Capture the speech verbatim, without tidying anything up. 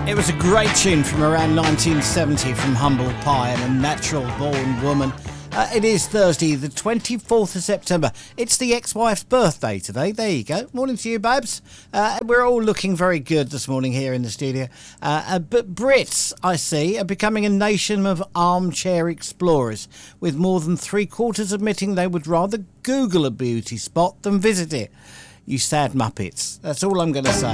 It was a great tune from around nineteen seventy from Humble Pie and a Natural Born Woman. Uh, it is Thursday, the twenty-fourth of September. It's the ex-wife's birthday today. There you go. Morning to you, Babs. Uh, we're all looking very good this morning here in the studio. Uh, uh, but Brits, I see, are becoming a nation of armchair explorers, with more than three quarters admitting they would rather Google a beauty spot than visit it. You sad muppets. That's all I'm going to say.